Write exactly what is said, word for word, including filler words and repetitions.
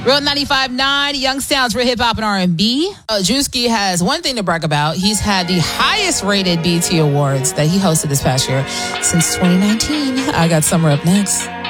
Real ninety-five point nine, Young Sounds for hip hop and R and B. Uh, Drewski has one thing to brag about. He's had the highest rated B E T Awards that he hosted this past year since twenty nineteen. I got Summer up next.